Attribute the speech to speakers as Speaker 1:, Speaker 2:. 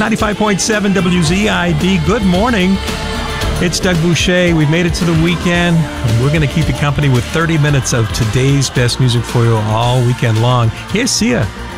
Speaker 1: 95.7 WZID. Good morning. It's Doug Boucher. We've made it to the weekend. We're going to keep you company with 30 minutes of today's best music for you all weekend long. Here's Sia.